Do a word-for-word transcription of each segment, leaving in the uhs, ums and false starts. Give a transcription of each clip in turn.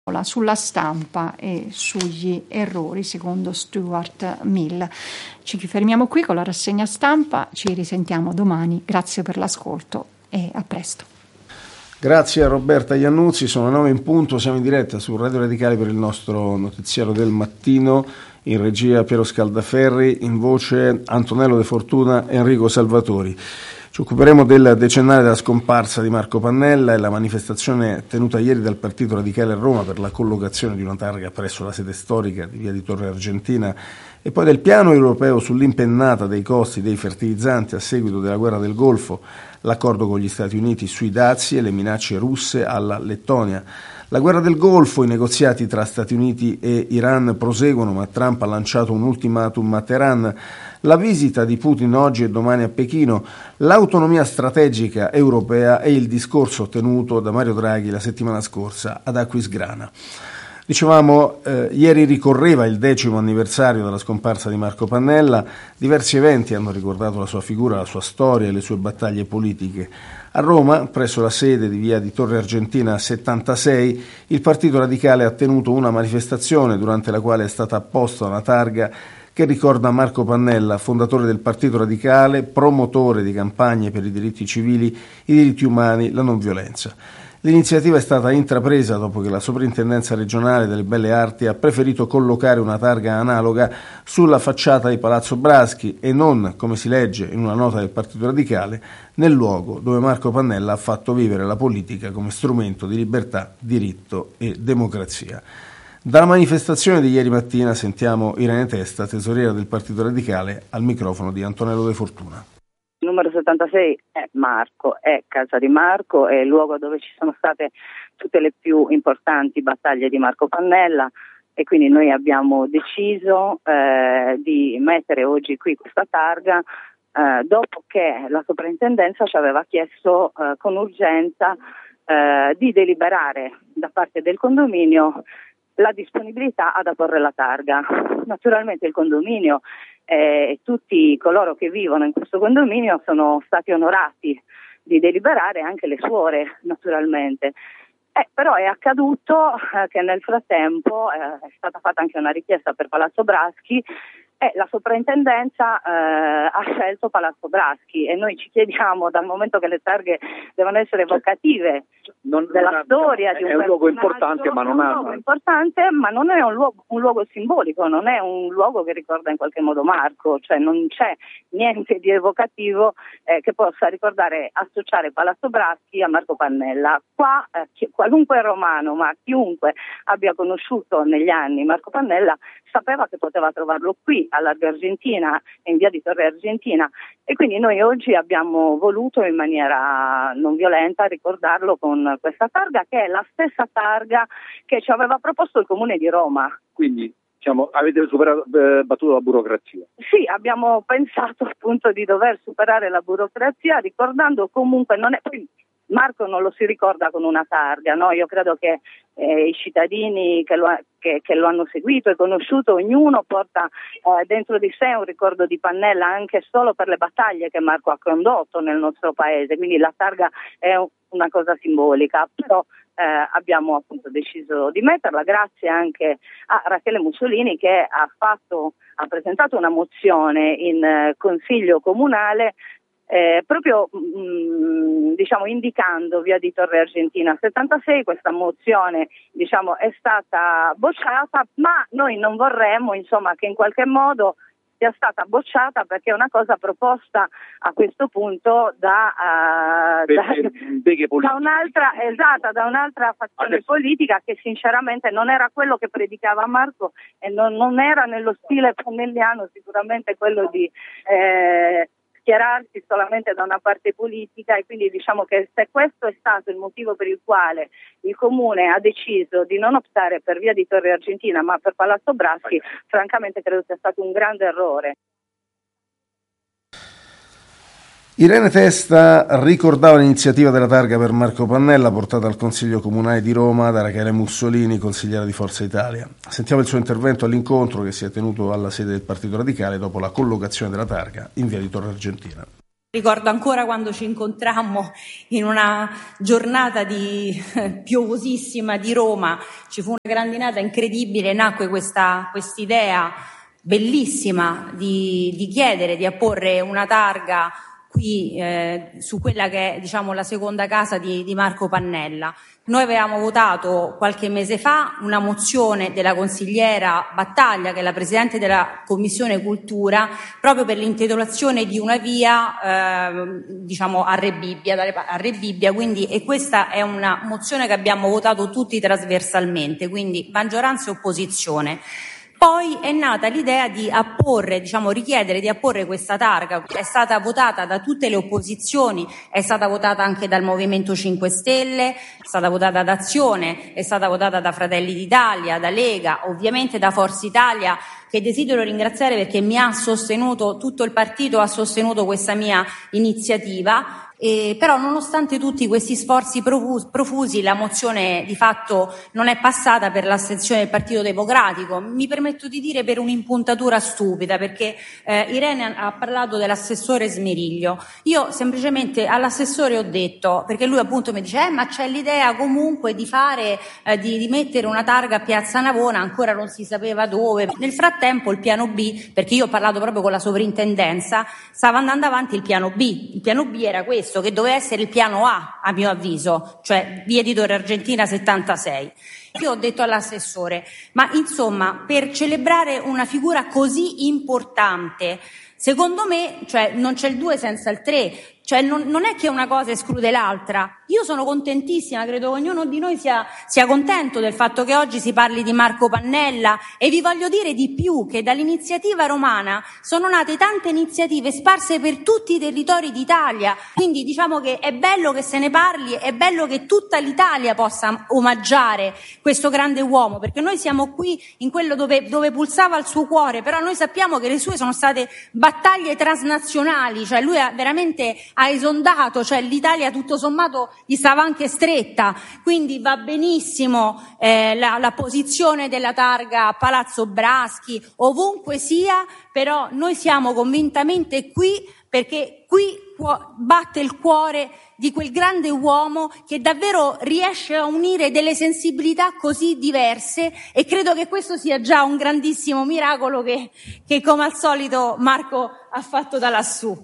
sulla stampa e sugli errori, secondo Stuart Mill. Ci fermiamo qui con la rassegna stampa, ci risentiamo domani. Grazie per l'ascolto e a presto. Grazie a Roberta Iannuzzi, sono le nove in punto, siamo in diretta su Radio Radicale per il nostro notiziario del mattino, in regia Piero Scaldaferri, in voce Antonello De Fortuna e Enrico Salvatori. Ci occuperemo del decennale della scomparsa di Marco Pannella e la manifestazione tenuta ieri dal Partito Radicale a Roma per la collocazione di una targa presso la sede storica di via di Torre Argentina e poi del piano europeo sull'impennata dei costi dei fertilizzanti a seguito della guerra del Golfo, l'accordo con gli Stati Uniti sui dazi e le minacce russe alla Lettonia. La guerra del Golfo, i negoziati tra Stati Uniti e Iran proseguono, ma Trump ha lanciato un ultimatum a Teheran, la visita di Putin oggi e domani a Pechino, l'autonomia strategica europea e il discorso tenuto da Mario Draghi la settimana scorsa ad Aquisgrana. Dicevamo, eh, ieri ricorreva il decimo anniversario della scomparsa di Marco Pannella, diversi eventi hanno ricordato la sua figura, la sua storia e le sue battaglie politiche. A Roma, presso la sede di via di Torre Argentina settantasei, il Partito Radicale ha tenuto una manifestazione durante la quale è stata apposta una targa che ricorda Marco Pannella, fondatore del Partito Radicale, promotore di campagne per i diritti civili, i diritti umani, la non violenza. L'iniziativa è stata intrapresa dopo che la Soprintendenza regionale delle Belle Arti ha preferito collocare una targa analoga sulla facciata di Palazzo Braschi e non, come si legge in una nota del Partito Radicale, nel luogo dove Marco Pannella ha fatto vivere la politica come strumento di libertà, diritto e democrazia. Dalla manifestazione di ieri mattina sentiamo Irene Testa, tesoriera del Partito Radicale, al microfono di Antonello De Fortuna. Il numero settantasei è Marco, è casa di Marco, è il luogo dove ci sono state tutte le più importanti battaglie di Marco Pannella e quindi noi abbiamo deciso eh, di mettere oggi qui questa targa eh, dopo che la soprintendenza ci aveva chiesto eh, con urgenza eh, di deliberare da parte del condominio la disponibilità ad apporre la targa. Naturalmente il condominio e eh, tutti coloro che vivono in questo condominio sono stati onorati di deliberare, anche le suore naturalmente. Eh, però è accaduto eh, che nel frattempo eh, è stata fatta anche una richiesta per Palazzo Braschi e la soprintendenza eh, ha scelto Palazzo Braschi e noi ci chiediamo, dal momento che le targhe devono essere evocative non, della non storia ha, di un, è un luogo importante, ma non è un ha luogo importante, ma non è un luogo, un luogo simbolico, non è un luogo che ricorda in qualche modo Marco, cioè non c'è niente di evocativo eh, che possa ricordare, associare Palazzo Braschi a Marco Pannella. Qua eh, chi, qualunque romano, ma chiunque abbia conosciuto negli anni Marco Pannella sapeva che poteva trovarlo qui a Largo Argentina, in via di Torre Argentina, e quindi noi oggi abbiamo voluto in maniera non violenta ricordarlo con questa targa, che è la stessa targa che ci aveva proposto il Comune di Roma. Quindi diciamo, avete superato, eh, battuto la burocrazia? Sì, abbiamo pensato appunto di dover superare la burocrazia, ricordando comunque, non è poi Marco non lo si ricorda con una targa, no? Io credo che eh, i cittadini che lo, che, che lo hanno seguito e conosciuto, ognuno porta eh, dentro di sé un ricordo di Pannella anche solo per le battaglie che Marco ha condotto nel nostro paese, quindi la targa è una cosa simbolica, però eh, abbiamo appunto deciso di metterla grazie anche a Rachele Mussolini che ha fatto, ha presentato una mozione in eh, Consiglio Comunale Eh, proprio mh, diciamo indicando via di Torre Argentina settantasei. Questa mozione diciamo è stata bocciata, ma noi non vorremmo insomma che in qualche modo sia stata bocciata, perché è una cosa proposta a questo punto da, uh, da, da un'altra esatta, da un'altra fazione Adesso. politica che sinceramente non era quello che predicava Marco e non, non era nello stile pannelliano sicuramente quello di eh, schierarsi solamente da una parte politica, e quindi diciamo che se questo è stato il motivo per il quale il Comune ha deciso di non optare per via di Torre Argentina ma per Palazzo Braschi, francamente credo sia stato un grande errore. Irene Testa ricordava l'iniziativa della targa per Marco Pannella portata al Consiglio Comunale di Roma da Rachele Mussolini, consigliera di Forza Italia. Sentiamo il suo intervento all'incontro che si è tenuto alla sede del Partito Radicale dopo la collocazione della targa in via di Torre Argentina. Ricordo ancora quando ci incontrammo in una giornata di piovosissima di Roma, ci fu una grandinata incredibile, nacque questa quest'idea bellissima di, di chiedere di apporre una targa qui eh, su quella che è, diciamo, la seconda casa di, di Marco Pannella. Noi avevamo votato qualche mese fa una mozione della consigliera Battaglia, che è la Presidente della Commissione Cultura, proprio per l'intitolazione di una via eh, diciamo a Rebibbia, a Rebibbia, quindi, e questa è una mozione che abbiamo votato tutti trasversalmente, quindi maggioranza e opposizione. Poi è nata l'idea di apporre, diciamo richiedere di apporre questa targa, è stata votata da tutte le opposizioni, è stata votata anche dal Movimento cinque Stelle, è stata votata da Azione, è stata votata da Fratelli d'Italia, da Lega, ovviamente da Forza Italia, che desidero ringraziare perché mi ha sostenuto, tutto il partito ha sostenuto questa mia iniziativa. Eh, però nonostante tutti questi sforzi profus- profusi la mozione di fatto non è passata per l'astensione del Partito Democratico, mi permetto di dire per un'impuntatura stupida, perché eh, Irene ha parlato dell'assessore Smeriglio. Io semplicemente all'assessore ho detto, perché lui appunto mi dice eh, ma c'è l'idea comunque di fare eh, di, di mettere una targa a Piazza Navona, ancora non si sapeva dove. Nel frattempo il piano B, perché io ho parlato proprio con la sovrintendenza, stava andando avanti il piano B. Il piano B era questo, che doveva essere il piano A, a mio avviso, cioè via di Torre Argentina settantasei. Io ho detto all'assessore, ma insomma, per celebrare una figura così importante, secondo me, cioè non c'è il due senza il tre, cioè non, non è che una cosa esclude l'altra. Io sono contentissima, credo che ognuno di noi sia, sia contento del fatto che oggi si parli di Marco Pannella, e vi voglio dire di più, che dall'iniziativa romana sono nate tante iniziative sparse per tutti i territori d'Italia, quindi diciamo che è bello che se ne parli, è bello che tutta l'Italia possa omaggiare questo grande uomo, perché noi siamo qui in quello dove, dove pulsava il suo cuore, però noi sappiamo che le sue sono state battaglie transnazionali, cioè lui ha veramente ha esondato, cioè l'Italia tutto sommato gli stava anche stretta, quindi va benissimo eh, la, la posizione della targa a Palazzo Braschi, ovunque sia, però noi siamo convintamente qui perché qui batte il cuore di quel grande uomo che davvero riesce a unire delle sensibilità così diverse, e credo che questo sia già un grandissimo miracolo che, che come al solito Marco ha fatto da lassù.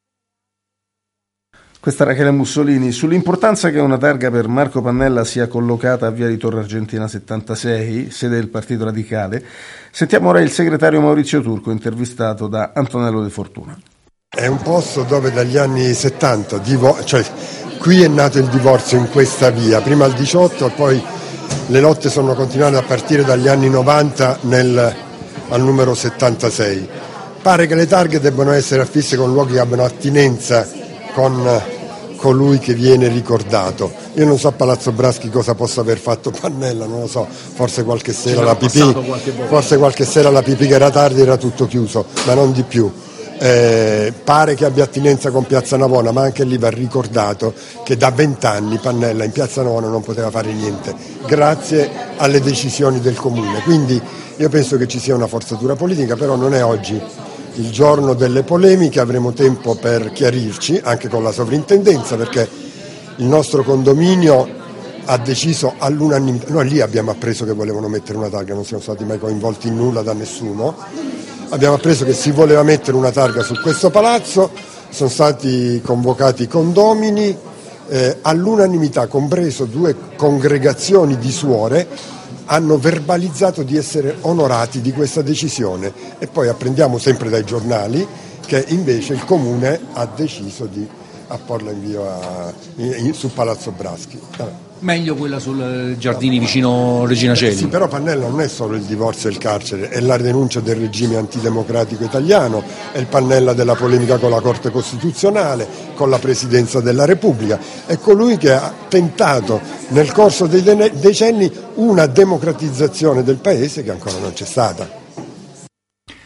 Questa è Rachele Mussolini. Sull'importanza che una targa per Marco Pannella sia collocata a via di Torre Argentina settantasei, sede del Partito Radicale, sentiamo ora il segretario Maurizio Turco, intervistato da Antonello De Fortuna. È un posto dove dagli anni settanta, divo- cioè qui è nato il divorzio in questa via, prima al diciotto, poi le lotte sono continuate a partire dagli anni novanta nel, al numero settantasei. Pare che le targhe debbano essere affisse con luoghi che abbiano attinenza con colui che viene ricordato. Io non so a Palazzo Braschi cosa possa aver fatto Pannella, non lo so, forse qualche sera la pipì, forse qualche sera la pipì che era tardi, era tutto chiuso, ma non di più. Eh, pare che abbia attinenza con Piazza Navona, ma anche lì va ricordato che da vent'anni Pannella in Piazza Navona non poteva fare niente, grazie alle decisioni del comune. Quindi io penso che ci sia una forzatura politica, però non è oggi il giorno delle polemiche, avremo tempo per chiarirci anche con la sovrintendenza, perché il nostro condominio ha deciso all'unanimità, noi lì abbiamo appreso che volevano mettere una targa, non siamo stati mai coinvolti in nulla da nessuno, abbiamo appreso che si voleva mettere una targa su questo palazzo, sono stati convocati i condomini, eh, all'unanimità, compreso due congregazioni di suore, hanno verbalizzato di essere onorati di questa decisione, e poi apprendiamo sempre dai giornali che invece il comune ha deciso di apporla in via a, in, in, su Palazzo Braschi. Vabbè. Meglio quella sul Giardini vicino Regina Coeli. Sì, però Pannella non è solo il divorzio e il carcere, è la denuncia del regime antidemocratico italiano, è il Pannella della polemica con la Corte Costituzionale, con la Presidenza della Repubblica, è colui che ha tentato nel corso dei decenni una democratizzazione del paese che ancora non c'è stata.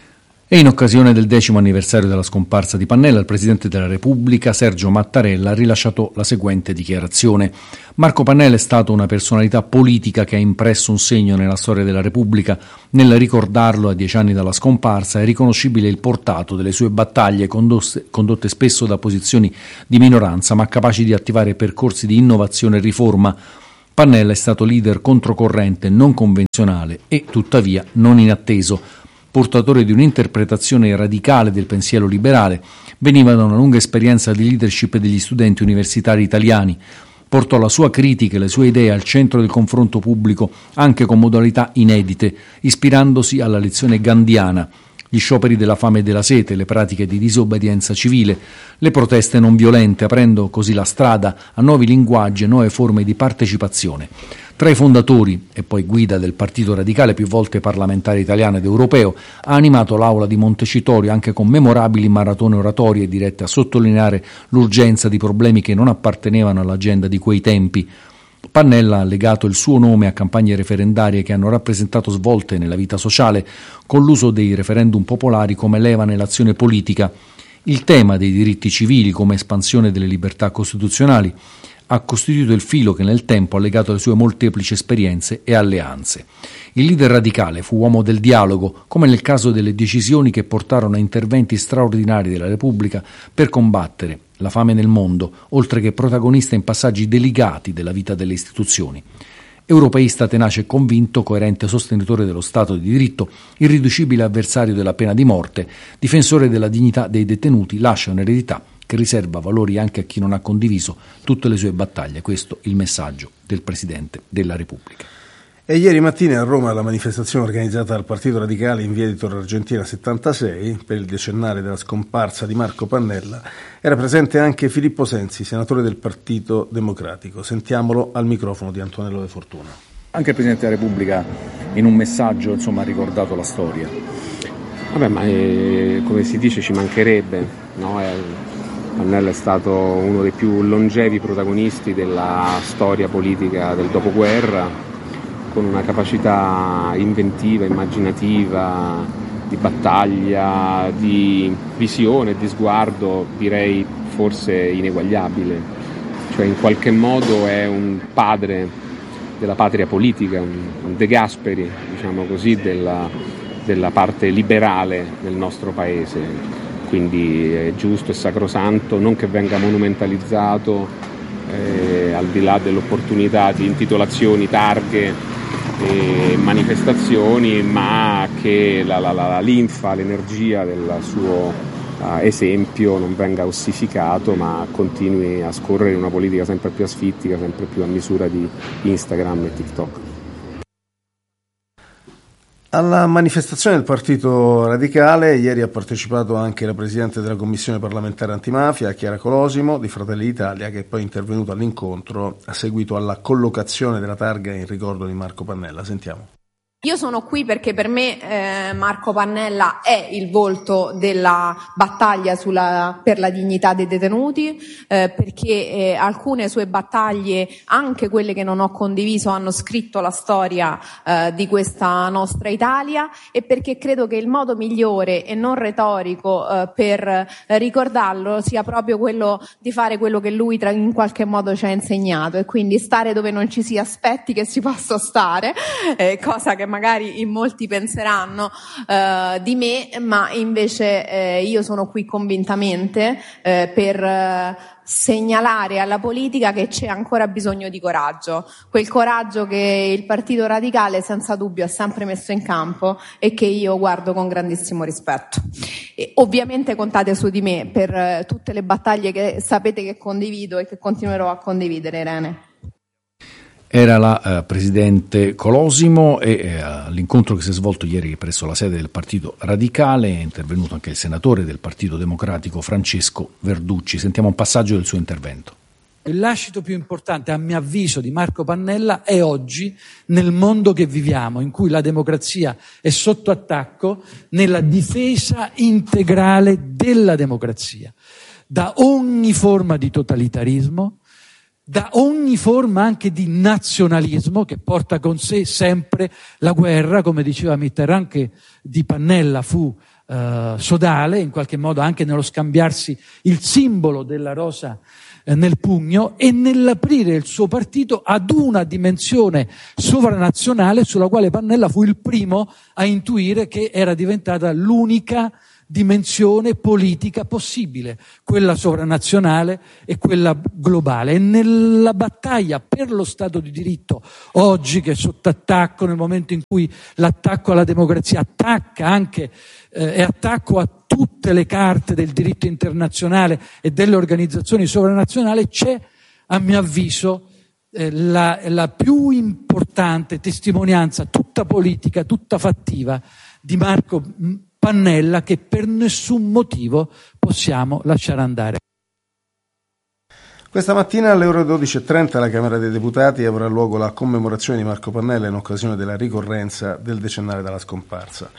E in occasione del decimo anniversario della scomparsa di Pannella, il Presidente della Repubblica, Sergio Mattarella, ha rilasciato la seguente dichiarazione. Marco Pannella è stato una personalità politica che ha impresso un segno nella storia della Repubblica. Nel ricordarlo a dieci anni dalla scomparsa è riconoscibile il portato delle sue battaglie condotte, condotte spesso da posizioni di minoranza, ma capaci di attivare percorsi di innovazione e riforma. Pannella è stato leader controcorrente, non convenzionale e, tuttavia, non inatteso. Portatore di un'interpretazione radicale del pensiero liberale, veniva da una lunga esperienza di leadership degli studenti universitari italiani. Portò la sua critica e le sue idee al centro del confronto pubblico, anche con modalità inedite, ispirandosi alla lezione gandhiana. Gli scioperi della fame e della sete, le pratiche di disobbedienza civile, le proteste non violente, aprendo così la strada a nuovi linguaggi e nuove forme di partecipazione. Tra i fondatori e poi guida del Partito Radicale, più volte parlamentare italiano ed europeo, ha animato l'aula di Montecitorio anche con memorabili maratone oratorie dirette a sottolineare l'urgenza di problemi che non appartenevano all'agenda di quei tempi. Pannella ha legato il suo nome a campagne referendarie che hanno rappresentato svolte nella vita sociale con l'uso dei referendum popolari come leva nell'azione politica. Il tema dei diritti civili come espansione delle libertà costituzionali ha costituito il filo che nel tempo ha legato le sue molteplici esperienze e alleanze. Il leader radicale fu uomo del dialogo, come nel caso delle decisioni che portarono a interventi straordinari della Repubblica per combattere la fame nel mondo, oltre che protagonista in passaggi delicati della vita delle istituzioni. Europeista tenace e convinto, coerente sostenitore dello Stato di diritto, irriducibile avversario della pena di morte, difensore della dignità dei detenuti, lascia un'eredità che riserva valori anche a chi non ha condiviso tutte le sue battaglie. Questo il messaggio del Presidente della Repubblica. E ieri mattina a Roma la manifestazione organizzata dal Partito Radicale in via di Torre Argentina settantasei per il decennale della scomparsa di Marco Pannella era presente anche Filippo Sensi, senatore del Partito Democratico. Sentiamolo al microfono di Antonello De Fortuna. Anche il Presidente della Repubblica in un messaggio insomma ha ricordato la storia. Vabbè, ma eh, come si dice ci mancherebbe, no? È... Pannella è stato uno dei più longevi protagonisti della storia politica del dopoguerra, con una capacità inventiva, immaginativa, di battaglia, di visione, di sguardo, direi forse ineguagliabile. Cioè in qualche modo è un padre della patria politica, un De Gasperi, diciamo così, della, della parte liberale del nostro paese. Quindi è giusto e sacrosanto non che venga monumentalizzato eh, al di là dell'opportunità di intitolazioni, targhe e manifestazioni, ma che la, la, la linfa, l'energia del suo uh, esempio non venga ossificato, ma continui a scorrere una politica sempre più asfittica, sempre più a misura di Instagram e TikTok. Alla manifestazione del Partito Radicale ieri ha partecipato anche la Presidente della Commissione parlamentare antimafia, Chiara Colosimo, di Fratelli d'Italia, che è poi intervenuta all'incontro a seguito alla collocazione della targa in ricordo di Marco Pannella. Sentiamo. Io sono qui perché per me eh, Marco Pannella è il volto della battaglia sulla, per la dignità dei detenuti, eh, perché eh, alcune sue battaglie, anche quelle che non ho condiviso, hanno scritto la storia eh, di questa nostra Italia, e perché credo che il modo migliore e non retorico eh, per eh, ricordarlo sia proprio quello di fare quello che lui tra, in qualche modo ci ha insegnato, e quindi stare dove non ci si aspetti che si possa stare, eh, cosa che magari in molti penseranno eh, di me, ma invece eh, io sono qui convintamente eh, per eh, segnalare alla politica che c'è ancora bisogno di coraggio, quel coraggio che il Partito Radicale senza dubbio ha sempre messo in campo e che io guardo con grandissimo rispetto. E ovviamente contate su di me per eh, tutte le battaglie che sapete che condivido e che continuerò a condividere, Irene. Era la uh, Presidente Colosimo e uh, l'incontro che si è svolto ieri presso la sede del Partito Radicale è intervenuto anche il senatore del Partito Democratico Francesco Verducci. Sentiamo un passaggio del suo intervento. Il lascito più importante, a mio avviso, di Marco Pannella è oggi nel mondo che viviamo, in cui la democrazia è sotto attacco, nella difesa integrale della democrazia, da ogni forma di totalitarismo, da ogni forma anche di nazionalismo che porta con sé sempre la guerra. Come diceva Mitterrand, che di Pannella fu eh, sodale, in qualche modo anche nello scambiarsi il simbolo della rosa eh, nel pugno e nell'aprire il suo partito ad una dimensione sovranazionale sulla quale Pannella fu il primo a intuire che era diventata l'unica dimensione politica possibile, quella sovranazionale e quella globale. E nella battaglia per lo Stato di diritto, oggi che è sotto attacco, nel momento in cui l'attacco alla democrazia attacca anche eh, è attacco a tutte le carte del diritto internazionale e delle organizzazioni sovranazionali, c'è, a mio avviso, eh, la, la più importante testimonianza, tutta politica, tutta fattiva, di Marco Pannella, che per nessun motivo possiamo lasciare andare. Questa mattina alle ore dodici e trenta alla Camera dei Deputati avrà luogo la commemorazione di Marco Pannella in occasione della ricorrenza del decennale dalla scomparsa.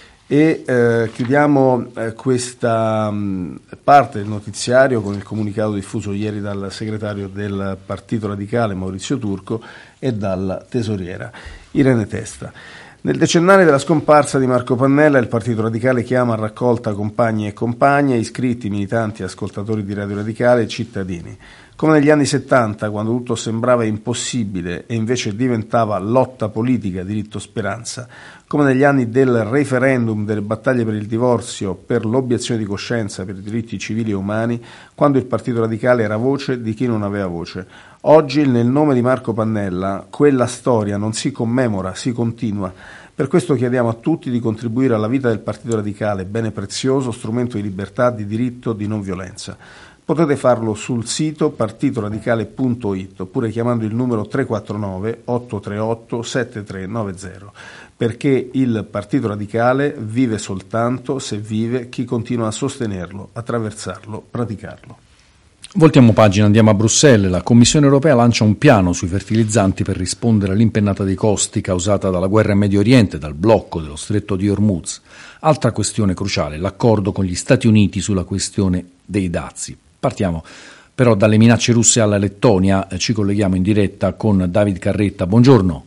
E eh, chiudiamo eh, questa mh, parte del notiziario con il comunicato diffuso ieri dal segretario del Partito Radicale Maurizio Turco e dalla tesoriera Irene Testa. Nel decennale della scomparsa di Marco Pannella, il Partito Radicale chiama a raccolta compagni e compagne, iscritti, militanti, ascoltatori di Radio Radicale e cittadini. Come negli anni settanta, quando tutto sembrava impossibile e invece diventava lotta politica, diritto, speranza, come negli anni del referendum, delle battaglie per il divorzio, per l'obiezione di coscienza, per i diritti civili e umani, quando il Partito Radicale era voce di chi non aveva voce. Oggi, nel nome di Marco Pannella, quella storia non si commemora, si continua. Per questo chiediamo a tutti di contribuire alla vita del Partito Radicale, bene prezioso, strumento di libertà, di diritto, di non violenza. Potete farlo sul sito partitoradicale punto it oppure chiamando il numero tre quattro nove otto tre otto sette tre nove zero, perché il Partito Radicale vive soltanto se vive chi continua a sostenerlo, attraversarlo, praticarlo. Voltiamo pagina, andiamo a Bruxelles. La Commissione europea lancia un piano sui fertilizzanti per rispondere all'impennata dei costi causata dalla guerra in Medio Oriente, dal blocco dello stretto di Hormuz. Altra questione cruciale, l'accordo con gli Stati Uniti sulla questione dei dazi. Partiamo però dalle minacce russe alla Lettonia, ci colleghiamo in diretta con David Carretta. Buongiorno.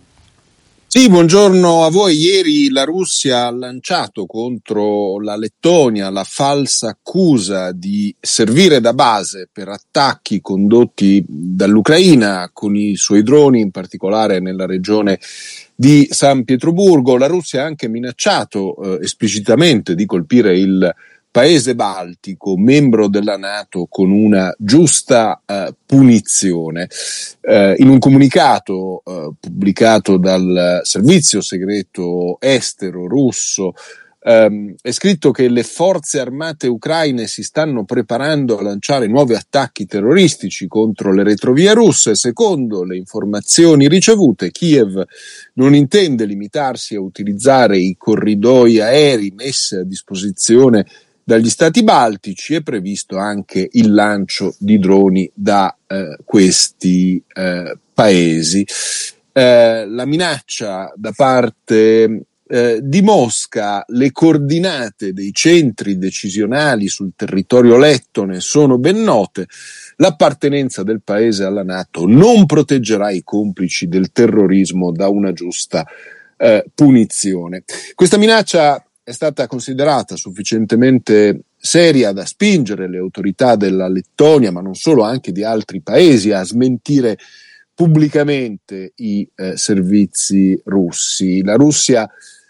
Sì, buongiorno a voi. Ieri la Russia ha lanciato contro la Lettonia la falsa accusa di servire da base per attacchi condotti dall'Ucraina con i suoi droni, in particolare nella regione di San Pietroburgo. La Russia ha anche minacciato eh, esplicitamente di colpire il paese baltico, membro della NATO, con una giusta eh, punizione. Eh, in un comunicato eh, pubblicato dal servizio segreto estero russo ehm, è scritto che le forze armate ucraine si stanno preparando a lanciare nuovi attacchi terroristici contro le retrovie russe. Secondo le informazioni ricevute, Kiev non intende limitarsi a utilizzare i corridoi aerei messi a disposizione dagli stati baltici. È previsto anche il lancio di droni da eh, questi eh, paesi. Eh, la minaccia da parte eh, di Mosca, le coordinate dei centri decisionali sul territorio lettone sono ben note. L'appartenenza del paese alla NATO non proteggerà i complici del terrorismo da una giusta eh, punizione. Questa minaccia è stata considerata sufficientemente seria da spingere le autorità della Lettonia, ma non solo, anche di altri paesi, a smentire pubblicamente i eh, servizi russi. La Russia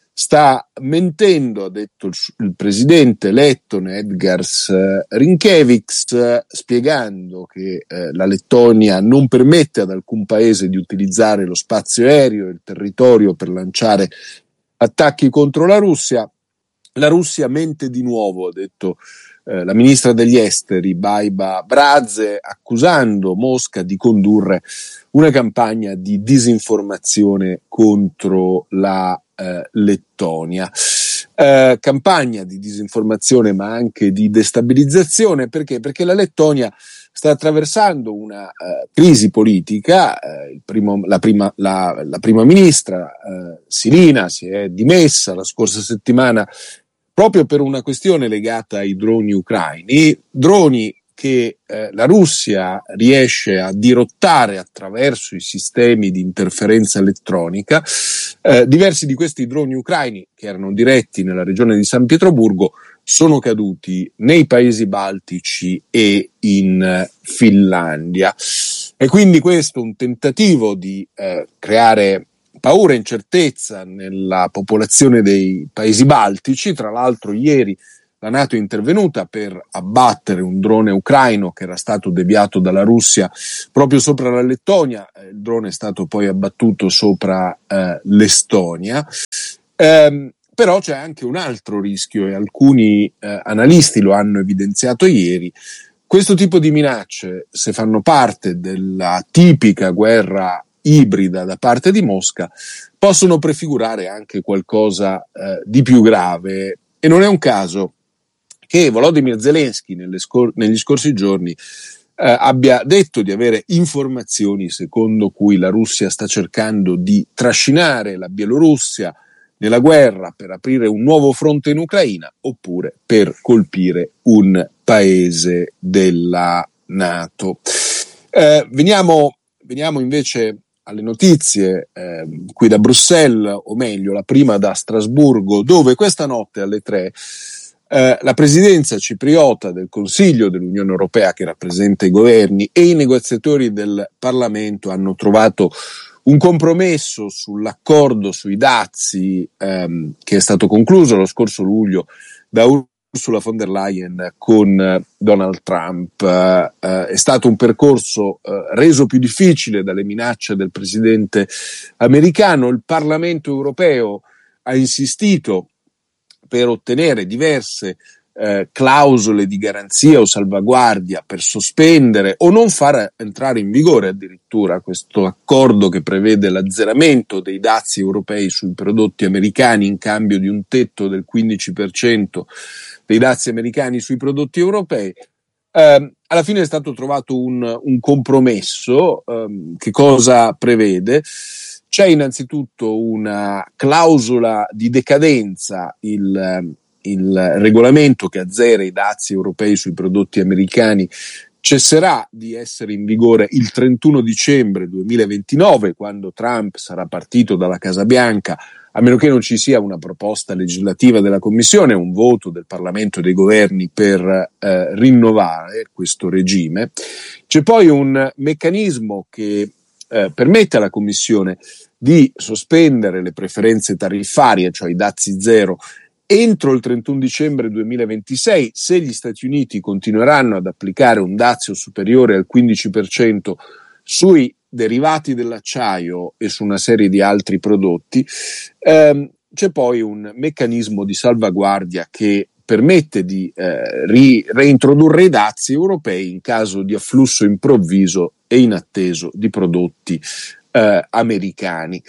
sta mentendo, ha detto il, il presidente lettone Edgars Rinkēvičs, eh, spiegando che eh, la Lettonia non permette ad alcun paese di utilizzare lo spazio aereo e il territorio per lanciare attacchi contro la Russia. La Russia mente di nuovo, ha detto eh, la ministra degli esteri Baiba Bradze, accusando Mosca di condurre una campagna di disinformazione contro la eh, Lettonia. Eh, campagna di disinformazione ma anche di destabilizzazione. Perché? Perché la Lettonia sta attraversando una uh, crisi politica. Uh, il primo, la, prima, la, la prima ministra uh, Sirina si è dimessa la scorsa settimana proprio per una questione legata ai droni ucraini, droni che eh, la Russia riesce a dirottare attraverso i sistemi di interferenza elettronica. Eh, diversi di questi droni ucraini, che erano diretti nella regione di San Pietroburgo, sono caduti nei paesi baltici e in eh, Finlandia. E quindi questo è un tentativo di eh, creare paura e incertezza nella popolazione dei paesi baltici. Tra l'altro ieri la NATO è intervenuta per abbattere un drone ucraino che era stato deviato dalla Russia proprio sopra la Lettonia. Il drone è stato poi abbattuto sopra eh, l'Estonia. Ehm, però c'è anche un altro rischio, e alcuni eh, analisti lo hanno evidenziato ieri. Questo tipo di minacce, se fanno parte della tipica guerra ibrida da parte di Mosca, possono prefigurare anche qualcosa eh, di più grave. E non è un caso che Volodymyr Zelensky nelle scor- negli scorsi giorni eh, abbia detto di avere informazioni secondo cui la Russia sta cercando di trascinare la Bielorussia nella guerra per aprire un nuovo fronte in Ucraina, oppure per colpire un paese della NATO. Eh, veniamo, veniamo invece alle notizie eh, qui da Bruxelles, o meglio la prima da Strasburgo, dove questa notte alle tre Eh, la presidenza cipriota del Consiglio dell'Unione Europea, che rappresenta i governi, e i negoziatori del Parlamento hanno trovato un compromesso sull'accordo sui dazi ehm, che è stato concluso lo scorso luglio da Ursula von der Leyen con eh, Donald Trump. Eh, eh, è stato un percorso eh, reso più difficile dalle minacce del presidente americano. Il Parlamento europeo ha insistito per ottenere diverse eh, clausole di garanzia o salvaguardia per sospendere o non far entrare in vigore addirittura questo accordo che prevede l'azzeramento dei dazi europei sui prodotti americani in cambio di un tetto del quindici per cento dei dazi americani sui prodotti europei. Eh, alla fine è stato trovato un, un compromesso. Eh, che cosa prevede? C'è innanzitutto una clausola di decadenza, il, il regolamento che azzera i dazi europei sui prodotti americani cesserà di essere in vigore il trentuno dicembre duemilaventinove, quando Trump sarà partito dalla Casa Bianca, a meno che non ci sia una proposta legislativa della Commissione, un voto del Parlamento e dei governi per eh, rinnovare questo regime. C'è poi un meccanismo che Eh, permette alla Commissione di sospendere le preferenze tariffarie, cioè i dazi zero, entro il trentuno dicembre duemilaventisei, se gli Stati Uniti continueranno ad applicare un dazio superiore al quindici per cento sui derivati dell'acciaio e su una serie di altri prodotti. Ehm, c'è poi un meccanismo di salvaguardia che permette di eh, ri- reintrodurre i dazi europei in caso di afflusso improvviso e inatteso di prodotti eh, americani.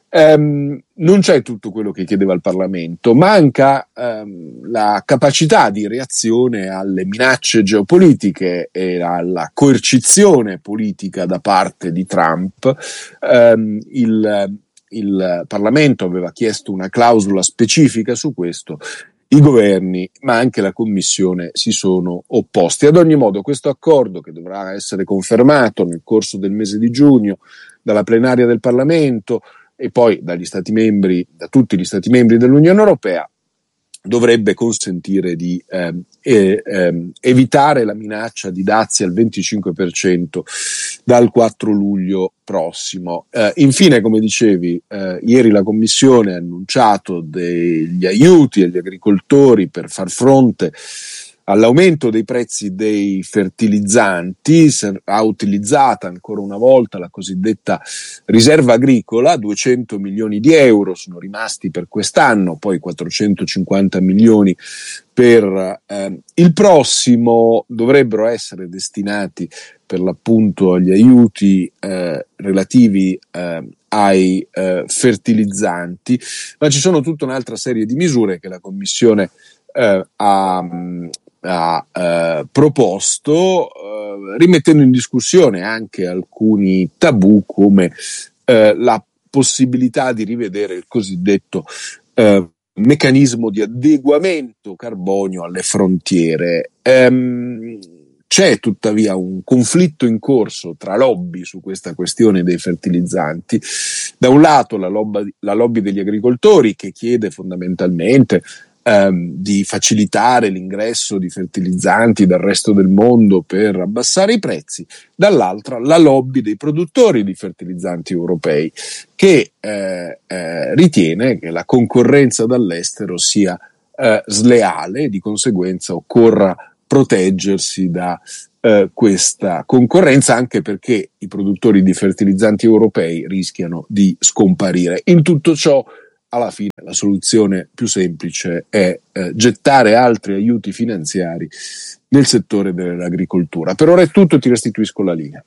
Um, non c'è tutto quello che chiedeva il Parlamento, manca um, la capacità di reazione alle minacce geopolitiche e alla coercizione politica da parte di Trump. Um, il, il Parlamento aveva chiesto una clausola specifica su questo. I governi, ma anche la Commissione, si sono opposti. Ad ogni modo, questo accordo, che dovrà essere confermato nel corso del mese di giugno dalla plenaria del Parlamento e poi dagli Stati membri, da tutti gli Stati membri dell'Unione Europea, dovrebbe consentire di eh, eh, eh, evitare la minaccia di dazi al venticinque per cento dal quattro luglio prossimo. Eh, infine, come dicevi, eh, ieri la Commissione ha annunciato degli aiuti agli agricoltori per far fronte all'aumento dei prezzi dei fertilizzanti. Ha utilizzata ancora una volta la cosiddetta riserva agricola, duecento milioni di euro sono rimasti per quest'anno, poi quattrocentocinquanta milioni per eh, il prossimo. Dovrebbero essere destinati per l'appunto agli aiuti eh, relativi eh, ai eh, fertilizzanti, ma ci sono tutta un'altra serie di misure che la Commissione eh, ha ha eh, proposto, eh, rimettendo in discussione anche alcuni tabù, come eh, la possibilità di rivedere il cosiddetto eh, meccanismo di adeguamento carbonio alle frontiere. Ehm, c'è tuttavia un conflitto in corso tra lobby su questa questione dei fertilizzanti. Da un lato la lobby, la lobby degli agricoltori, che chiede fondamentalmente ehm, di facilitare l'ingresso di fertilizzanti dal resto del mondo per abbassare i prezzi, dall'altra la lobby dei produttori di fertilizzanti europei, che eh, eh, ritiene che la concorrenza dall'estero sia eh, sleale e di conseguenza occorra proteggersi da eh, questa concorrenza, anche perché i produttori di fertilizzanti europei rischiano di scomparire. In tutto ciò, alla fine, la soluzione più semplice è eh, gettare altri aiuti finanziari nel settore dell'agricoltura. Per ora è tutto, ti restituisco la linea.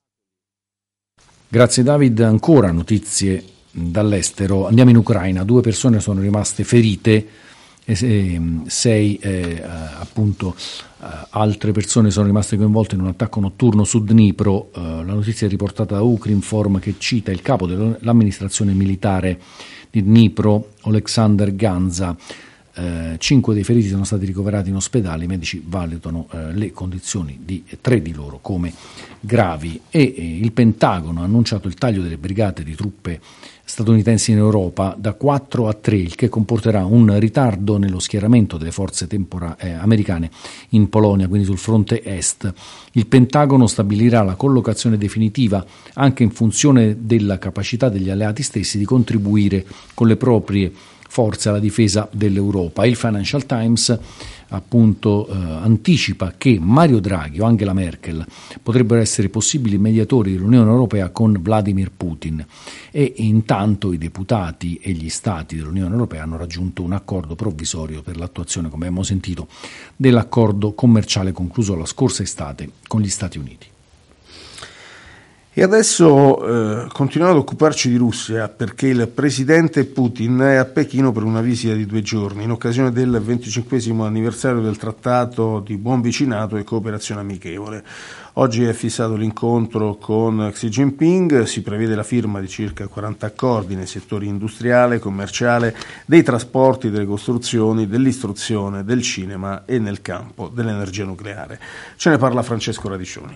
Grazie David. Ancora notizie dall'estero. Andiamo in Ucraina. Due persone sono rimaste ferite e sei eh, appunto eh, altre persone sono rimaste coinvolte in un attacco notturno su Dnipro. Eh, la notizia è riportata da Ukrinform, che cita il capo dell'amministrazione militare di Dnipro, Oleksandr Ganza. Eh, cinque dei feriti sono stati ricoverati in ospedale, i medici valutano eh, le condizioni di tre di loro come gravi. E eh, il Pentagono ha annunciato il taglio delle brigate di truppe statunitensi in Europa da quattro a tre, il che comporterà un ritardo nello schieramento delle forze tempora- eh, americane in Polonia, quindi sul fronte est. Il Pentagono stabilirà la collocazione definitiva anche in funzione della capacità degli alleati stessi di contribuire con le proprie forze alla difesa dell'Europa. Il Financial Times appunto eh, anticipa che Mario Draghi o Angela Merkel potrebbero essere possibili mediatori dell'Unione Europea con Vladimir Putin, e intanto i deputati e gli stati dell'Unione Europea hanno raggiunto un accordo provvisorio per l'attuazione, come abbiamo sentito, dell'accordo commerciale concluso la scorsa estate con gli Stati Uniti. E adesso eh, continuiamo ad occuparci di Russia, perché il presidente Putin è a Pechino per una visita di due giorni in occasione del venticinquesimo anniversario del trattato di buon vicinato e cooperazione amichevole. Oggi è fissato l'incontro con Xi Jinping, si prevede la firma di circa quaranta accordi nei settori industriale, commerciale, dei trasporti, delle costruzioni, dell'istruzione, del cinema e nel campo dell'energia nucleare. Ce ne parla Francesco Radiccioni.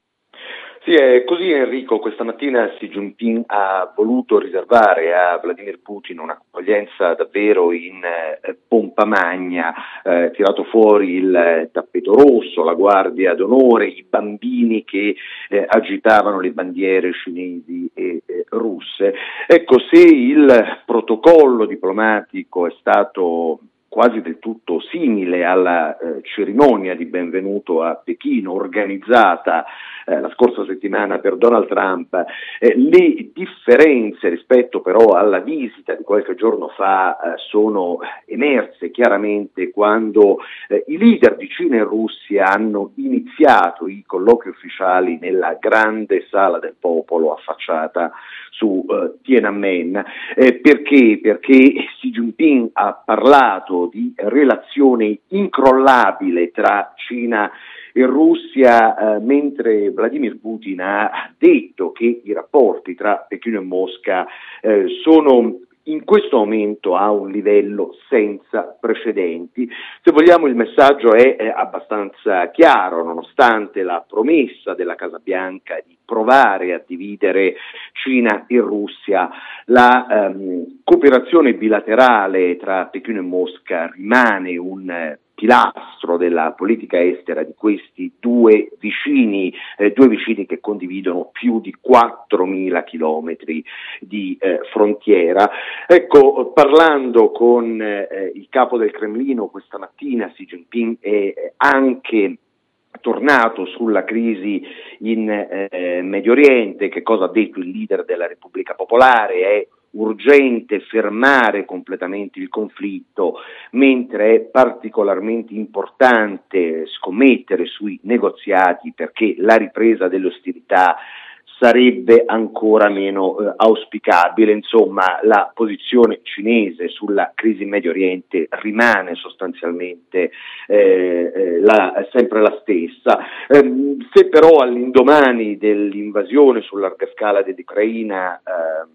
Sì, è così Enrico. Questa mattina Xi Jinping ha voluto riservare a Vladimir Putin un'accoglienza davvero in eh, pompa magna, eh, tirato fuori il tappeto rosso, la guardia d'onore, i bambini che eh, agitavano le bandiere cinesi e eh, russe. Ecco, se il protocollo diplomatico è stato quasi del tutto simile alla eh, cerimonia di benvenuto a Pechino organizzata eh, la scorsa settimana per Donald Trump, eh, le differenze rispetto però alla visita di qualche giorno fa eh, sono emerse chiaramente quando eh, i leader di Cina e Russia hanno iniziato i colloqui ufficiali nella grande sala del popolo affacciata su uh, Tiananmen. Eh, perché? Perché Xi Jinping ha parlato di relazione incrollabile tra Cina e Russia, eh, mentre Vladimir Putin ha detto che i rapporti tra Pechino e Mosca eh, sono in questo momento a un livello senza precedenti. Se vogliamo, il messaggio è, è abbastanza chiaro, nonostante la promessa della Casa Bianca di provare a dividere Cina e Russia, la ehm, cooperazione bilaterale tra Pechino e Mosca rimane un eh, pilastro della politica estera di questi due vicini, eh, due vicini che condividono più di quattromila chilometri di eh, frontiera. Ecco, parlando con eh, il capo del Cremlino questa mattina, Xi Jinping è anche tornato sulla crisi in eh, Medio Oriente. Che cosa ha detto il leader della Repubblica Popolare? È urgente fermare completamente il conflitto, mentre è particolarmente importante scommettere sui negoziati, perché la ripresa delle ostilità sarebbe ancora meno eh, auspicabile. Insomma, la posizione cinese sulla crisi in Medio Oriente rimane sostanzialmente eh, eh, la, sempre la stessa. Eh, se però all'indomani dell'invasione su larga scala dell'Ucraina eh,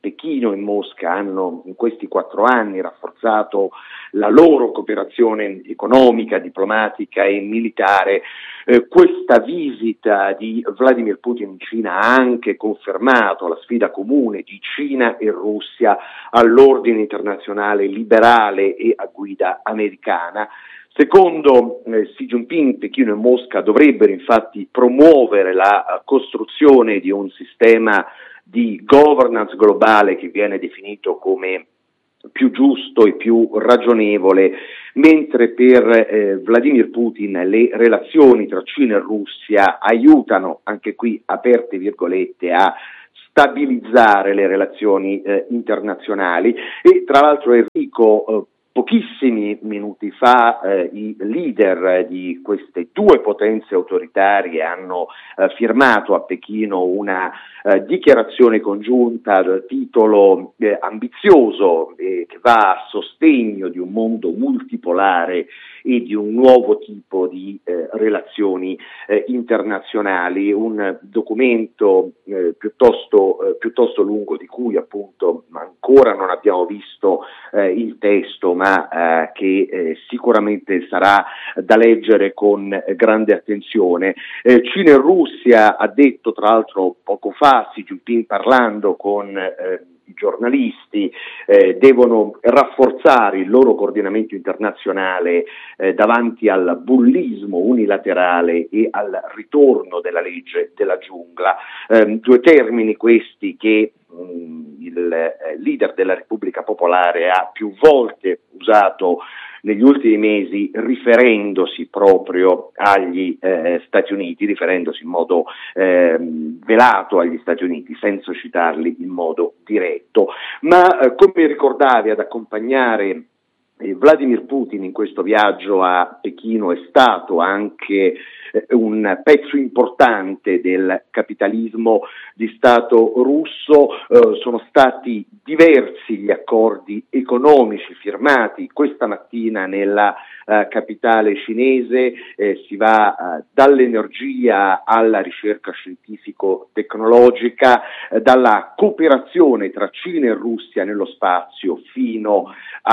Pechino e Mosca hanno in questi quattro anni rafforzato la loro cooperazione economica, diplomatica e militare, eh, questa visita di Vladimir Putin in Cina ha anche confermato la sfida comune di Cina e Russia all'ordine internazionale liberale e a guida americana. Secondo eh, Xi Jinping, Pechino e Mosca dovrebbero infatti promuovere la uh, costruzione di un sistema di governance globale che viene definito come più giusto e più ragionevole, mentre per eh, Vladimir Putin le relazioni tra Cina e Russia aiutano, anche qui aperte virgolette, a stabilizzare le relazioni eh, internazionali. E tra l'altro Enrico, eh, pochissimi minuti fa eh, i leader di queste due potenze autoritarie hanno eh, firmato a Pechino una eh, dichiarazione congiunta dal titolo eh, ambizioso eh, che va a sostegno di un mondo multipolare e di un nuovo tipo di eh, relazioni eh, internazionali, un documento eh, piuttosto, eh, piuttosto lungo di cui appunto ancora non abbiamo visto eh, il testo, ma eh, che eh, sicuramente sarà da leggere con eh, grande attenzione. Eh, Cina e Russia, ha detto tra l'altro poco fa Xi Jinping parlando con eh, i giornalisti, eh, devono rafforzare il loro coordinamento internazionale eh, davanti al bullismo unilaterale e al ritorno della legge della giungla, eh, due termini questi che mh, il eh, leader della Repubblica Popolare ha più volte usato negli ultimi mesi, riferendosi proprio agli eh, Stati Uniti, riferendosi in modo eh, velato agli Stati Uniti, senza citarli in modo diretto. Ma eh, come ricordavi, ad accompagnare eh, Vladimir Putin in questo viaggio a Pechino è stato anche eh, un pezzo importante del capitalismo di Stato russo. Eh, sono stati diversi gli accordi economici firmati questa mattina nella eh, capitale cinese, eh, si va eh, dall'energia alla ricerca scientifico-tecnologica, eh, dalla cooperazione tra Cina e Russia nello spazio fino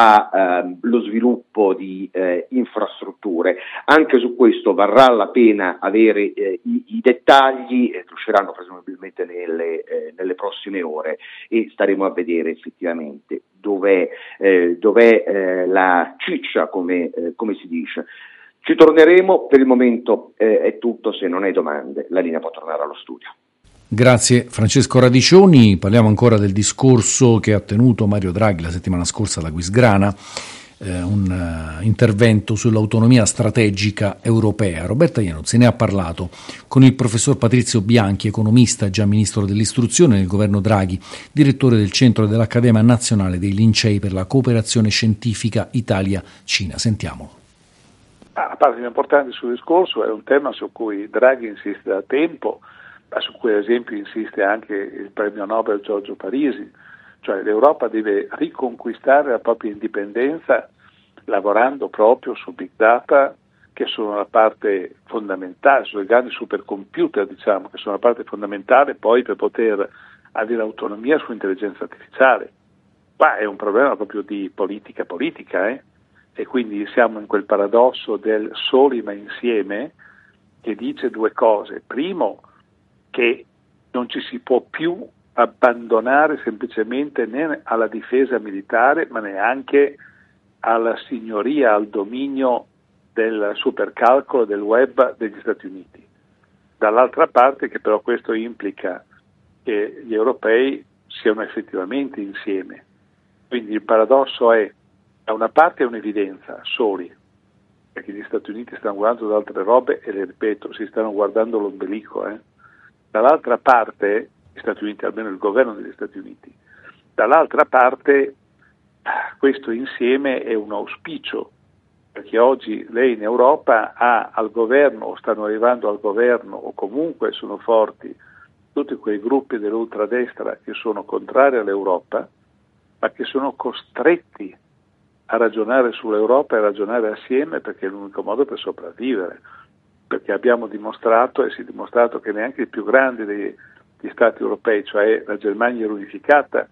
allo eh, sviluppo di eh, infrastrutture. Anche su questo varrà la pena avere eh, i, i dettagli, eh, usciranno presumibilmente nelle, eh, nelle prossime ore e staremo a vedere effettivamente dov'è, eh, dov'è eh, la ciccia, come, eh, come si dice. Ci torneremo, per il momento eh, è tutto, se non hai domande la linea può tornare allo studio. Grazie Francesco Radiccioni. Parliamo ancora del discorso che ha tenuto Mario Draghi la settimana scorsa alla Aquisgrana, eh, un uh, intervento sull'autonomia strategica europea. Roberta Iannuzzi ne ha parlato con il professor Patrizio Bianchi, economista, già ministro dell'istruzione nel governo Draghi, direttore del centro dell'Accademia Nazionale dei Lincei per la Cooperazione Scientifica Italia-Cina. Sentiamolo. La parte più importante sul discorso è un tema su cui Draghi insiste da tempo, ma su cui ad esempio insiste anche il premio Nobel Giorgio Parisi, cioè l'Europa deve riconquistare la propria indipendenza lavorando proprio su big data, che sono la parte fondamentale, sulle grandi supercomputer, diciamo, che sono la parte fondamentale poi per poter avere autonomia su intelligenza artificiale. Qua è un problema proprio di politica politica, eh? E quindi siamo in quel paradosso del soli ma insieme, che dice due cose. Primo, che non ci si può più abbandonare semplicemente né alla difesa militare, ma neanche alla signoria, al dominio del supercalcolo del web degli Stati Uniti. Dall'altra parte, che però questo implica che gli europei siano effettivamente insieme. Quindi il paradosso è, da una parte è un'evidenza, soli, perché gli Stati Uniti stanno guardando da altre robe e le ripeto, si stanno guardando l'ombelico, eh. Dall'altra parte, gli Stati Uniti, almeno il governo degli Stati Uniti, dall'altra parte questo insieme è un auspicio, perché oggi lei in Europa ha al governo, o stanno arrivando al governo, o comunque sono forti, tutti quei gruppi dell'ultradestra che sono contrari all'Europa, ma che sono costretti a ragionare sull'Europa e a ragionare assieme, perché è l'unico modo per sopravvivere. Perché abbiamo dimostrato, e si è dimostrato, che neanche i più grandi degli, degli Stati europei, cioè la Germania era unificata,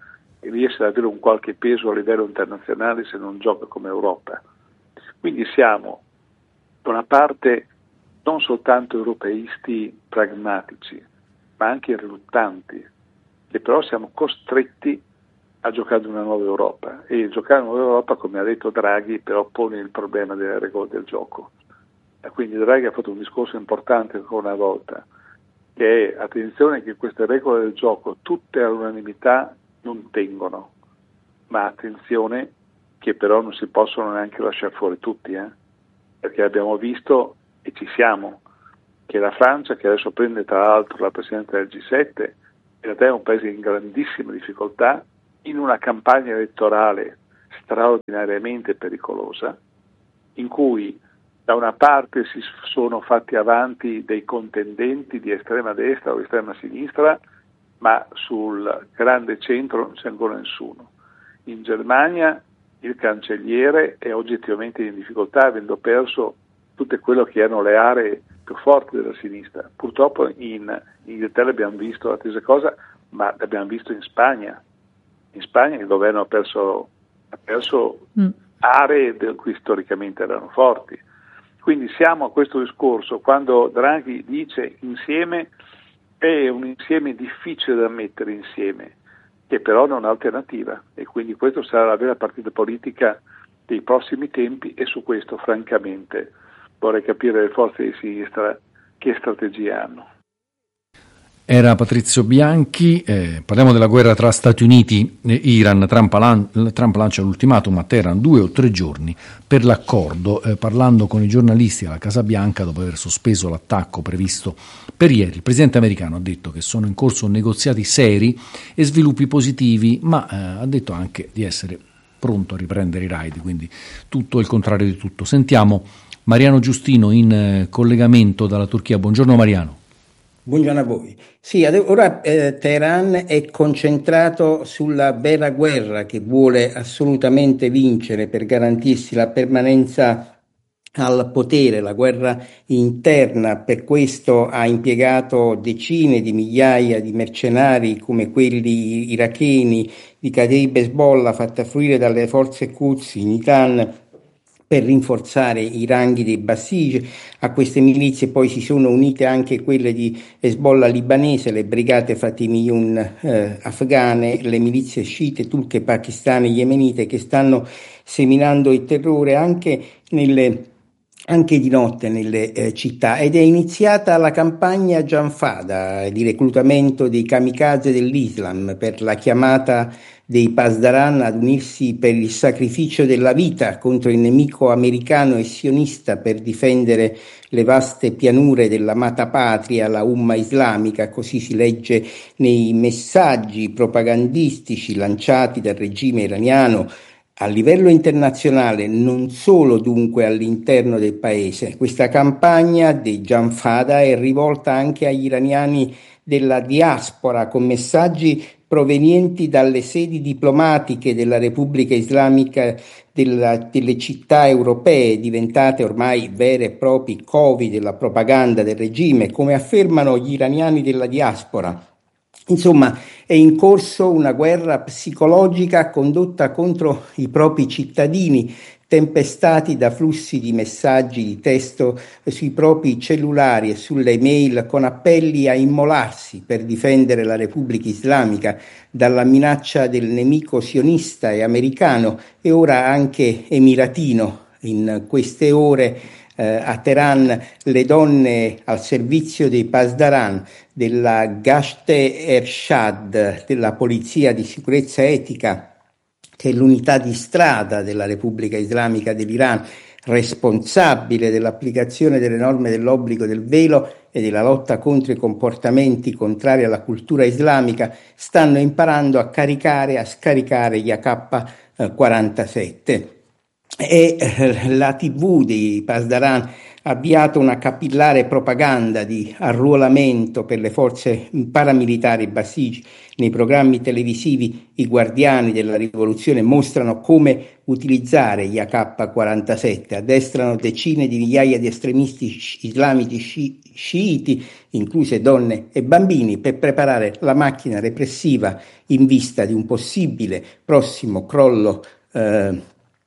riesce ad avere un qualche peso a livello internazionale se non gioca come Europa. Quindi siamo da una parte non soltanto europeisti pragmatici, ma anche riluttanti, e però siamo costretti a giocare una nuova Europa, e giocare una nuova Europa, come ha detto Draghi, però pone il problema delle regole del gioco. E quindi Draghi ha fatto un discorso importante ancora una volta, che è attenzione che queste regole del gioco tutte all'unanimità non tengono, ma attenzione che però non si possono neanche lasciare fuori tutti, eh? Perché abbiamo visto, e ci siamo, che la Francia, che adesso prende tra l'altro la presidenza del G sette, in realtà è un paese in grandissima difficoltà, in una campagna elettorale straordinariamente pericolosa, in cui da una parte si sono fatti avanti dei contendenti di estrema destra o estrema sinistra, ma sul grande centro non c'è ancora nessuno. In Germania il cancelliere è oggettivamente in difficoltà, avendo perso tutte quello che erano le aree più forti della sinistra. Purtroppo in Inghilterra abbiamo visto la stessa cosa, ma l'abbiamo visto in Spagna. In Spagna il governo ha perso, ha perso mm. aree in cui storicamente erano forti. Quindi siamo a questo discorso, quando Draghi dice insieme, è un insieme difficile da mettere insieme, che però non ha alternativa, e quindi questa sarà la vera partita politica dei prossimi tempi, e su questo francamente vorrei capire le forze di sinistra che strategie hanno. Era Patrizio Bianchi. Eh, parliamo della guerra tra Stati Uniti e Iran. Trump, lan- Trump lancia l'ultimatum a Teheran due o tre giorni per l'accordo. Eh, parlando con i giornalisti alla Casa Bianca, dopo aver sospeso l'attacco previsto per ieri, il presidente americano ha detto che sono in corso negoziati seri e sviluppi positivi, ma eh, ha detto anche di essere pronto a riprendere i raid, quindi tutto il contrario di tutto. Sentiamo Mariano Giustino in eh, collegamento dalla Turchia. Buongiorno Mariano. Buongiorno a voi. Sì, ora eh, Teheran è concentrato sulla vera guerra che vuole assolutamente vincere per garantirsi la permanenza al potere, la guerra interna. Per questo ha impiegato decine di migliaia di mercenari come quelli iracheni di Kataib Hezbollah, fatta fruire dalle forze Quds in Iran, per rinforzare i ranghi dei Basij. A queste milizie poi si sono unite anche quelle di Hezbollah libanese, le brigate Fatimiyun eh, afghane, le milizie sciite turche, pakistane e yemenite, che stanno seminando il terrore anche nelle anche di notte nelle eh, città, ed è iniziata la campagna Janfada di reclutamento dei kamikaze dell'Islam per la chiamata dei Pasdaran ad unirsi per il sacrificio della vita contro il nemico americano e sionista per difendere le vaste pianure dell'amata patria, la Umma islamica. Così si legge nei messaggi propagandistici lanciati dal regime iraniano a livello internazionale, non solo dunque all'interno del paese. Questa campagna di Janfada è rivolta anche agli iraniani della diaspora, con messaggi provenienti dalle sedi diplomatiche della Repubblica Islamica della, delle città europee, diventate ormai veri e propri covi della propaganda del regime, come affermano gli iraniani della diaspora. Insomma, è in corso una guerra psicologica condotta contro i propri cittadini, tempestati da flussi di messaggi di testo sui propri cellulari e sulle mail, con appelli a immolarsi per difendere la Repubblica Islamica dalla minaccia del nemico sionista e americano, e ora anche emiratino. In queste ore eh, a Teheran le donne al servizio dei Pasdaran, della Gashte Ershad, della Polizia di Sicurezza Etica, che è l'unità di strada della Repubblica Islamica dell'Iran, responsabile dell'applicazione delle norme dell'obbligo del velo e della lotta contro i comportamenti contrari alla cultura islamica, stanno imparando a caricare e a scaricare gli A K quarantasette. E la tivù di Pasdaran avviato una capillare propaganda di arruolamento per le forze paramilitari Basij. Nei programmi televisivi i guardiani della rivoluzione mostrano come utilizzare gli A K quarantasette, addestrano decine di migliaia di estremisti islamici sci- sciiti, incluse donne e bambini, per preparare la macchina repressiva in vista di un possibile prossimo crollo eh,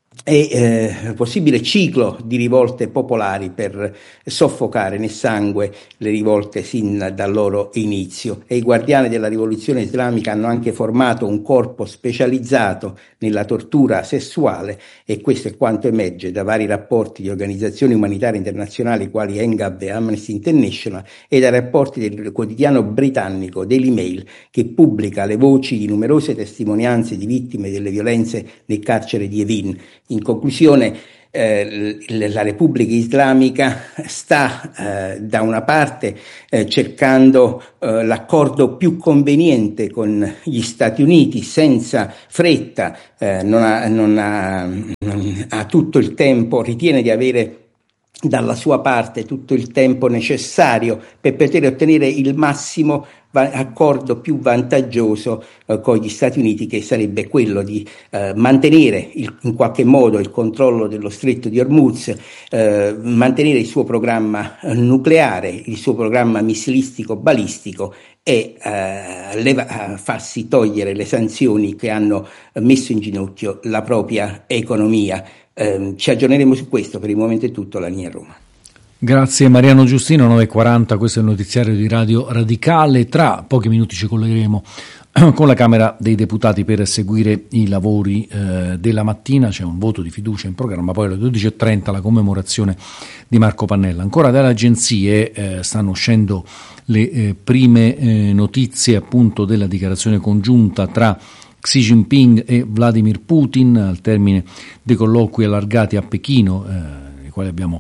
e eh, possibile ciclo di rivolte popolari per soffocare nel sangue le rivolte sin dal loro inizio. E i guardiani della rivoluzione islamica hanno anche formato un corpo specializzato nella tortura sessuale, e questo è quanto emerge da vari rapporti di organizzazioni umanitarie internazionali quali ENGAB e Amnesty International, e dai rapporti del quotidiano britannico Daily Mail, che pubblica le voci di numerose testimonianze di vittime delle violenze nel carcere di Evin. In conclusione, eh, la Repubblica Islamica sta eh, da una parte eh, cercando eh, l'accordo più conveniente con gli Stati Uniti, senza fretta, eh, non ha, non ha, non ha tutto il tempo, ritiene di avere dalla sua parte tutto il tempo necessario per poter ottenere il massimo accordo più vantaggioso eh, con gli Stati Uniti, che sarebbe quello di eh, mantenere il, in qualche modo il controllo dello stretto di Hormuz, eh, mantenere il suo programma nucleare, il suo programma missilistico balistico, e eh, leva, farsi togliere le sanzioni che hanno messo in ginocchio la propria economia. Eh, ci aggiorneremo su questo. Per il momento è tutto. La linea Roma. Grazie Mariano Giustino. Nove e quaranta, questo è il notiziario di Radio Radicale. Tra pochi minuti ci collegheremo con la Camera dei Deputati per seguire i lavori eh, della mattina. C'è un voto di fiducia in programma, poi alle dodici e trenta la commemorazione di Marco Pannella. Ancora dalle agenzie eh, stanno uscendo le eh, prime eh, notizie appunto della dichiarazione congiunta tra Xi Jinping e Vladimir Putin al termine dei colloqui allargati a Pechino, eh, nei quali abbiamo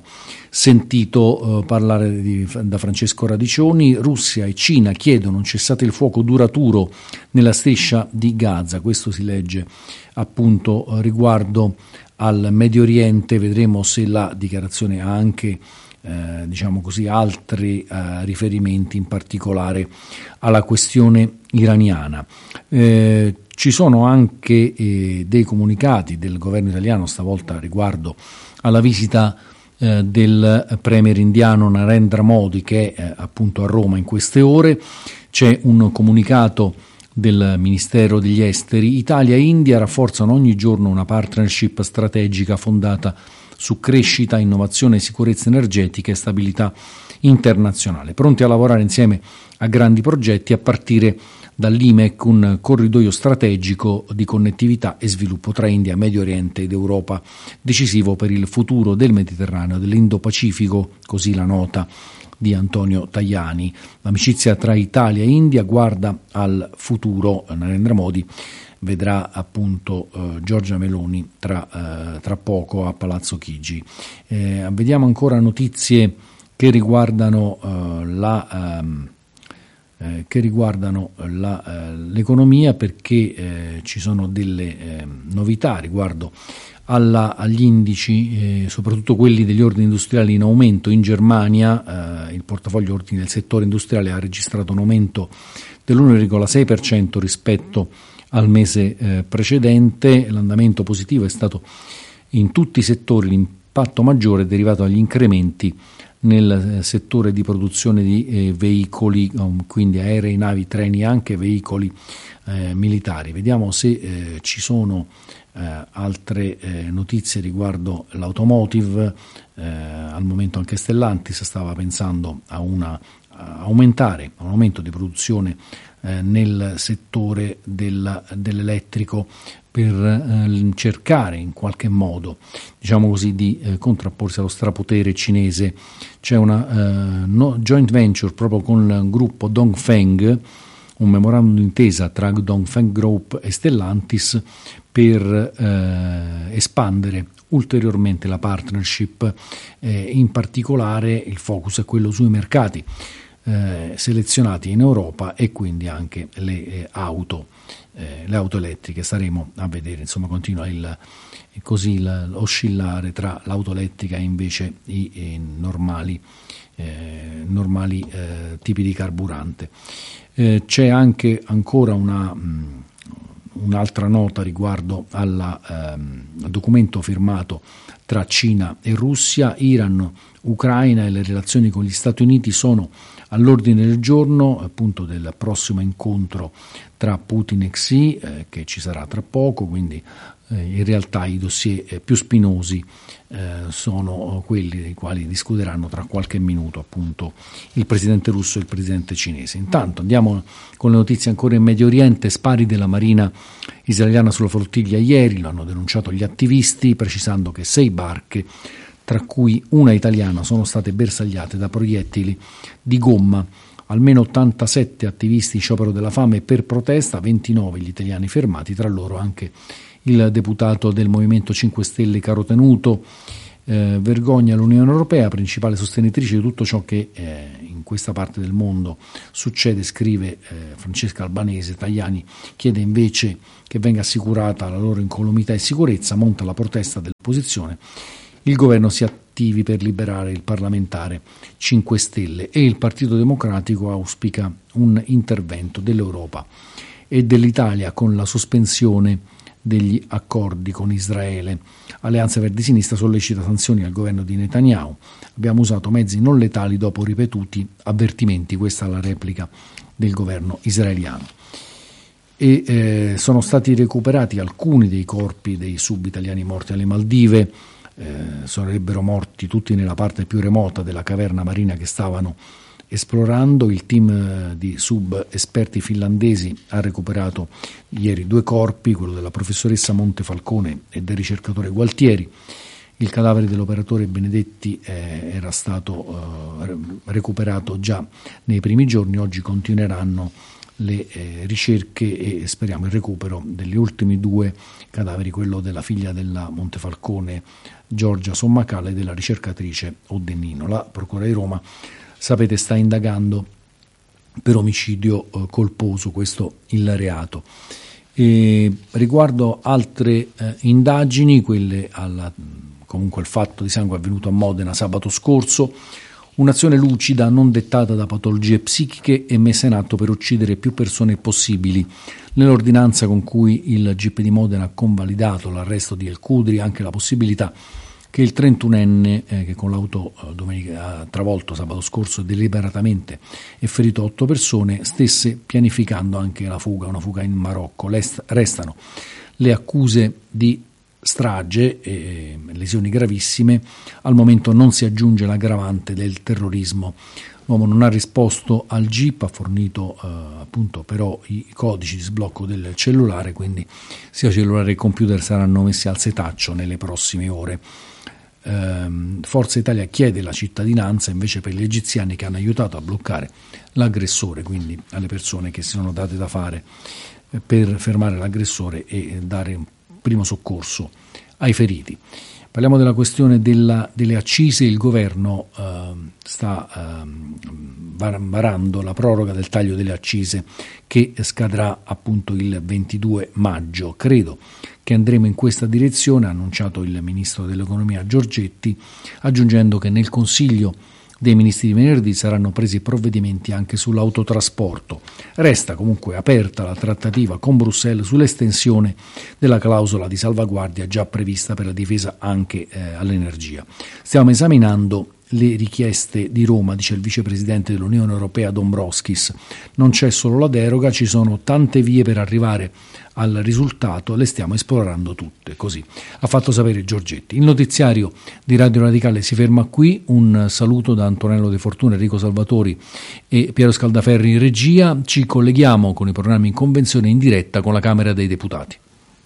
sentito eh, parlare di, da Francesco Radiccioni. Russia e Cina chiedono un cessate il fuoco duraturo nella striscia di Gaza. Questo si legge appunto eh, riguardo al Medio Oriente. Vedremo se la dichiarazione ha anche eh, diciamo così altri eh, riferimenti, in particolare alla questione iraniana. Eh, Ci sono anche eh, dei comunicati del governo italiano, stavolta riguardo alla visita eh, del premier indiano Narendra Modi, che è eh, appunto a Roma in queste ore. C'è un comunicato del Ministero degli Esteri: Italia e India rafforzano ogni giorno una partnership strategica fondata su crescita, innovazione, sicurezza energetica e stabilità internazionale, pronti a lavorare insieme a grandi progetti, a partire dall'I M E C, un corridoio strategico di connettività e sviluppo tra India, Medio Oriente ed Europa, decisivo per il futuro del Mediterraneo e dell'Indo-Pacifico, così la nota di Antonio Tajani. L'amicizia tra Italia e India guarda al futuro. Narendra Modi vedrà appunto eh, Giorgia Meloni tra, eh, tra poco a Palazzo Chigi. Eh, vediamo ancora notizie che riguardano eh, la... Ehm, Eh, che riguardano la, eh, l'economia, perché eh, ci sono delle eh, novità riguardo alla, agli indici, eh, soprattutto quelli degli ordini industriali in aumento. In Germania eh, il portafoglio ordini del settore industriale ha registrato un aumento dell'uno virgola sei per cento rispetto al mese eh, precedente. L'andamento positivo è stato in tutti i settori, l'impatto maggiore è derivato dagli incrementi nel settore di produzione di eh, veicoli, quindi aerei, navi, treni, anche veicoli eh, militari. Vediamo se eh, ci sono eh, altre eh, notizie riguardo l'automotive. Eh, al momento anche Stellantis stava pensando a, una, a aumentare, a un aumento di produzione eh, nel settore del, dell'elettrico, per eh, cercare in qualche modo, diciamo così, di eh, contrapporsi allo strapotere cinese. C'è una eh, no, joint venture proprio con il gruppo Dongfeng, un memorandum d'intesa tra Dongfeng Group e Stellantis per eh, espandere ulteriormente la partnership, eh, in particolare il focus è quello sui mercati eh, selezionati in Europa, e quindi anche le eh, auto, eh, le auto elettriche. Staremo a vedere, insomma, continua il così il, oscillare tra l'auto elettrica e invece i, i normali, eh, normali eh, tipi di carburante. Eh, c'è anche ancora una mh, un'altra nota riguardo alla, ehm, al documento firmato tra Cina e Russia. Iran, Ucraina e le relazioni con gli Stati Uniti sono all'ordine del giorno, appunto, del prossimo incontro tra Putin e Xi, eh, che ci sarà tra poco, quindi eh, in realtà i dossier eh, più spinosi eh, sono quelli dei quali discuteranno tra qualche minuto, appunto, il presidente russo e il presidente cinese. Intanto andiamo con le notizie ancora in Medio Oriente. Spari della Marina israeliana sulla flottiglia ieri, lo hanno denunciato gli attivisti, precisando che sei barche, tra cui una italiana, sono state bersagliate da proiettili di gomma. Almeno ottantasette attivisti in sciopero della fame per protesta, ventinove gli italiani fermati, tra loro anche il deputato del Movimento cinque Stelle Carotenuto. Eh, vergogna l'Unione Europea, principale sostenitrice di tutto ciò che eh, in questa parte del mondo succede, scrive eh, Francesca Albanese. Tajani chiede invece che venga assicurata la loro incolumità e sicurezza, monta la protesta dell'opposizione. Il governo si attivi per liberare il parlamentare cinque Stelle, e il Partito Democratico auspica un intervento dell'Europa e dell'Italia con la sospensione degli accordi con Israele. Alleanza Verdi Sinistra sollecita sanzioni al governo di Netanyahu. Abbiamo usato mezzi non letali dopo ripetuti avvertimenti, questa è la replica del governo israeliano. E eh, sono stati recuperati alcuni dei corpi dei sub italiani morti alle Maldive. Eh, sarebbero morti tutti nella parte più remota della caverna marina che stavano esplorando. Il team di sub esperti finlandesi ha recuperato ieri due corpi, quello della professoressa Montefalcone e del ricercatore Gualtieri. Il cadavere dell'operatore Benedetti eh, era stato eh, recuperato già nei primi giorni. Oggi continueranno le eh, ricerche e speriamo il recupero degli ultimi due cadaveri, quello della figlia della Montefalcone Giorgia Sommacale e della ricercatrice Oddennino. La Procura di Roma, sapete, sta indagando per omicidio eh, colposo, questo il reato. E riguardo altre eh, indagini, quelle alla, comunque al fatto di sangue avvenuto a Modena sabato scorso, un'azione lucida, non dettata da patologie psichiche e messa in atto per uccidere più persone possibili. Nell'ordinanza con cui il G P di Modena ha convalidato l'arresto di El Cudri, anche la possibilità che il trentunenne eh, che con l'auto eh, domenica ha travolto sabato scorso deliberatamente e ferito otto persone stesse pianificando anche la fuga, una fuga in Marocco. Lest- restano le accuse di strage e lesioni gravissime. Al momento non si aggiunge l'aggravante del terrorismo. L'uomo non ha risposto al G I P, ha fornito eh, appunto però i codici di sblocco del cellulare, quindi sia cellulare che computer saranno messi al setaccio nelle prossime ore. Ehm, Forza Italia chiede la cittadinanza invece per gli egiziani che hanno aiutato a bloccare l'aggressore, quindi alle persone che si sono date da fare eh, per fermare l'aggressore e dare un primo soccorso ai feriti. Parliamo della questione della, delle accise. Il governo eh, sta eh, varando la proroga del taglio delle accise che scadrà appunto il ventidue maggio. Credo che andremo in questa direzione, ha annunciato il ministro dell'economia Giorgetti, aggiungendo che nel Consiglio dei ministri di venerdì saranno presi provvedimenti anche sull'autotrasporto. Resta comunque aperta la trattativa con Bruxelles sull'estensione della clausola di salvaguardia già prevista per la difesa anche eh, all'energia. Stiamo esaminando le richieste di Roma, dice il vicepresidente dell'Unione Europea Dombrovskis. Non c'è solo la deroga, ci sono tante vie per arrivare al risultato, le stiamo esplorando tutte, così ha fatto sapere Giorgetti. Il notiziario di Radio Radicale si ferma qui. Un saluto da Antonello De Fortuna, Enrico Salvatori e Piero Scaldaferri in regia. Ci colleghiamo con i programmi in convenzione in diretta con la Camera dei Deputati.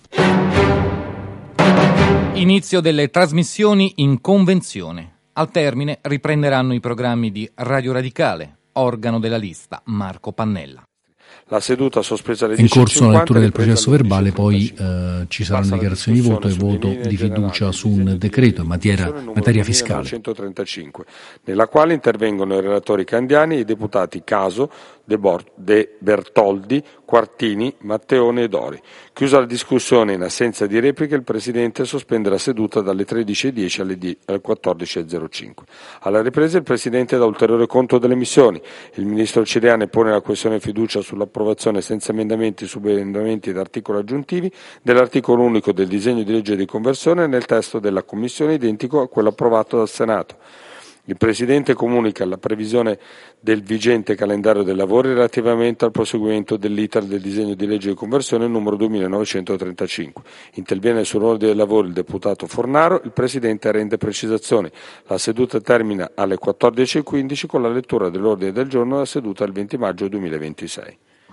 Inizio delle trasmissioni in convenzione. Al termine riprenderanno i programmi di Radio Radicale, organo della lista Marco Pannella. La seduta sospesa alle in corso la lettura del ripresa processo alle verbale, poi undici. eh, ci saranno Passa la dichiarazioni di voto e discussione voto sulle linee di generali fiducia del su un disegno di decreto in legge materia, numero materia fiscale. millenovecentotrentacinque, nella quale intervengono i relatori Candiani e i deputati Caso, De, Bor- De Bertoldi, Quartini, Matteone e Dori. Chiusa la discussione, in assenza di repliche, il Presidente sospende la seduta dalle tredici e dieci alle quattordici e zero cinque. Alla ripresa il Presidente dà ulteriore conto delle missioni. Il Ministro Ciriani pone la questione di fiducia sull'approvazione senza emendamenti, subemendamenti ed articoli aggiuntivi dell'articolo unico del disegno di legge di conversione nel testo della Commissione identico a quello approvato dal Senato. Il Presidente comunica la previsione del vigente calendario dei lavori relativamente al proseguimento dell'iter del disegno di legge di conversione numero duemilanovecentotrentacinque. Interviene sull'ordine dei lavori il deputato Fornaro, il Presidente rende precisazioni. La seduta termina alle quattordici e quindici con la lettura dell'ordine del giorno della seduta del venti maggio duemilaventisei.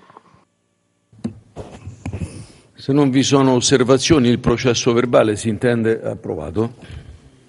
Se non vi sono osservazioni, il processo verbale si intende approvato.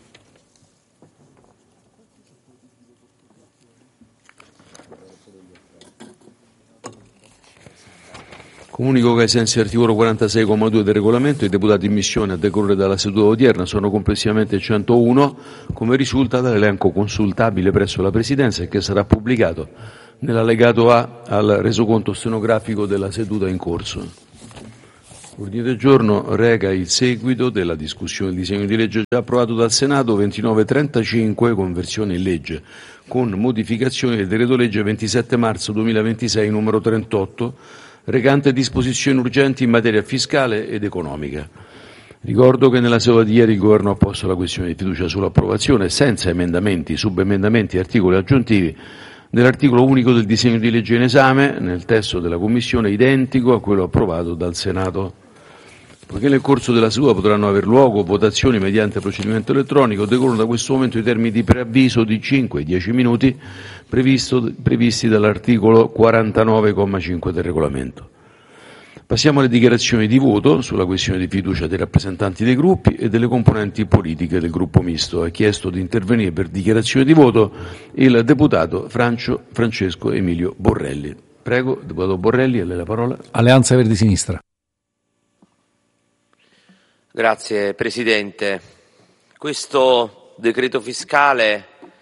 Comunico che ai sensi dell'articolo quarantasei comma due del regolamento i deputati in missione a decorrere dalla seduta odierna sono complessivamente centouno, come risulta dall'elenco consultabile presso la Presidenza e che sarà pubblicato nell'allegato A al resoconto stenografico della seduta in corso. L'ordine del giorno reca il seguito della discussione del disegno di legge già approvato dal Senato ventinove trentacinque, conversione in legge con modificazioni del decreto legge ventisette marzo duemilaventisei numero trentotto, recante disposizioni urgenti in materia fiscale ed economica. Ricordo che nella seduta di ieri il Governo ha posto la questione di fiducia sull'approvazione, senza emendamenti, subemendamenti e articoli aggiuntivi, dell'articolo unico del disegno di legge in esame, nel testo della Commissione identico a quello approvato dal Senato. Poiché nel corso della seduta potranno aver luogo votazioni mediante procedimento elettronico, decorrono da questo momento i termini di preavviso di cinque dieci minuti previsto, previsti dall'articolo quarantanove comma cinque del regolamento. Passiamo alle dichiarazioni di voto sulla questione di fiducia dei rappresentanti dei gruppi e delle componenti politiche del gruppo misto. Ha chiesto di intervenire per dichiarazione di voto il deputato Francio Francesco Emilio Borrelli. Prego, deputato Borrelli, a lei la parola. Alleanza Verdi Sinistra. Grazie Presidente. Questo decreto fiscale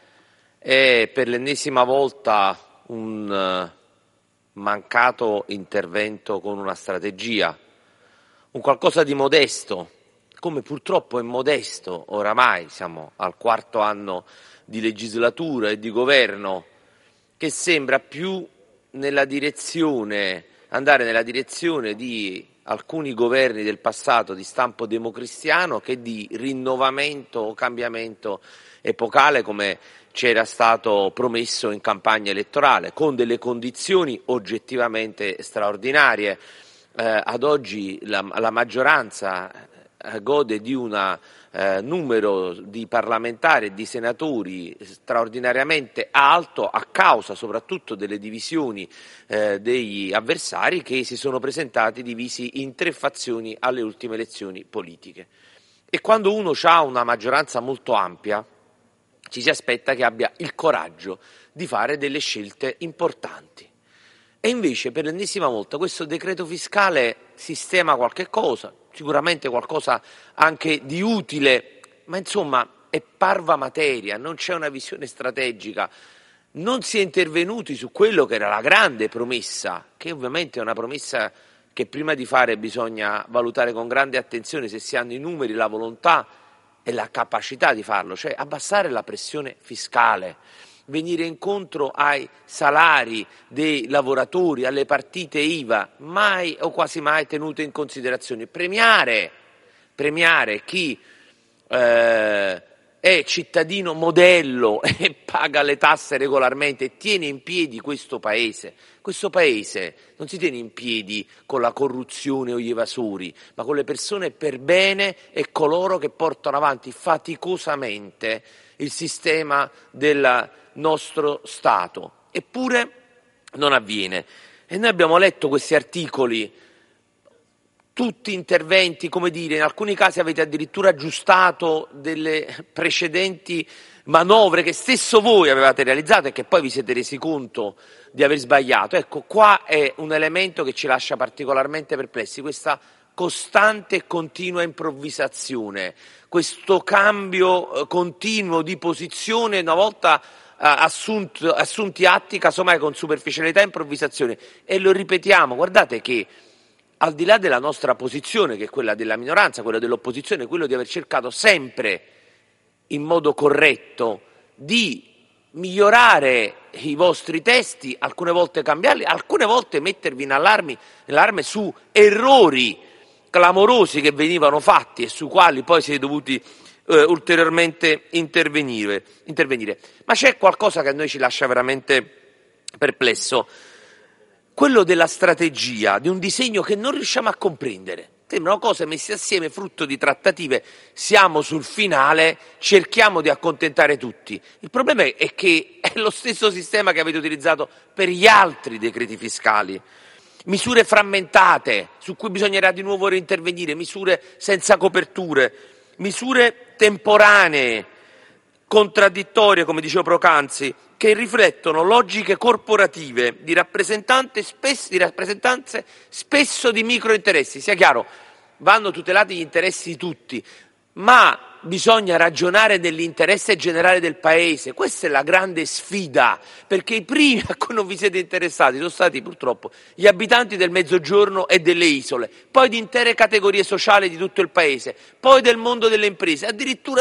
è per l'ennesima volta un mancato intervento con una strategia, un qualcosa di modesto, come purtroppo è modesto oramai, siamo al quarto anno di legislatura e di governo, che sembra più nella direzione, andare nella direzione di alcuni governi del passato di stampo democristiano che di rinnovamento o cambiamento epocale come c'era stato promesso in campagna elettorale, con delle condizioni oggettivamente straordinarie. Eh, ad oggi la, la maggioranza eh, gode di un eh, numero di parlamentari e di senatori straordinariamente alto a causa soprattutto delle divisioni eh, degli avversari che si sono presentati divisi in tre fazioni alle ultime elezioni politiche. E quando uno ha una maggioranza molto ampia, ci si aspetta che abbia il coraggio di fare delle scelte importanti. E invece per l'ennesima volta questo decreto fiscale sistema qualche cosa, sicuramente qualcosa anche di utile, ma insomma è parva materia, non c'è una visione strategica, non si è intervenuti su quello che era la grande promessa, che ovviamente è una promessa che prima di fare bisogna valutare con grande attenzione se si hanno i numeri, la volontà e la capacità di farlo, cioè abbassare la pressione fiscale, venire incontro ai salari dei lavoratori, alle partite I V A, mai o quasi mai tenute in considerazione, premiare, premiare chi eh, è cittadino modello e paga le tasse regolarmente e tiene in piedi questo Paese. Questo Paese non si tiene in piedi con la corruzione o gli evasori, ma con le persone per bene e coloro che portano avanti faticosamente il sistema del nostro Stato. Eppure non avviene. E noi abbiamo letto questi articoli tutti interventi, come dire, in alcuni casi avete addirittura aggiustato delle precedenti manovre che stesso voi avevate realizzato e che poi vi siete resi conto di aver sbagliato. Ecco, qua è un elemento che ci lascia particolarmente perplessi, questa costante e continua improvvisazione, questo cambio eh, continuo di posizione una volta eh, assunto, assunti atti casomai con superficialità e improvvisazione. E lo ripetiamo, guardate che al di là della nostra posizione, che è quella della minoranza, quella dell'opposizione, quello di aver cercato sempre in modo corretto di migliorare i vostri testi, alcune volte cambiarli, alcune volte mettervi in allarme, allarme su errori clamorosi che venivano fatti e sui quali poi si è dovuti eh, ulteriormente intervenire, intervenire. Ma c'è qualcosa che a noi ci lascia veramente perplesso, quello della strategia, di un disegno che non riusciamo a comprendere. Sembrano cose messe assieme, frutto di trattative, siamo sul finale, cerchiamo di accontentare tutti. Il problema è che è lo stesso sistema che avete utilizzato per gli altri decreti fiscali. Misure frammentate, su cui bisognerà di nuovo reintervenire, misure senza coperture, misure temporanee, contraddittorie, come dicevo poc'anzi, che riflettono logiche corporative di, spesso, di rappresentanze spesso di microinteressi. Sia chiaro, vanno tutelati gli interessi di tutti, ma bisogna ragionare nell'interesse generale del Paese. Questa è la grande sfida, perché i primi a cui non vi siete interessati sono stati purtroppo gli abitanti del Mezzogiorno e delle isole, poi di intere categorie sociali di tutto il Paese, poi del mondo delle imprese, addirittura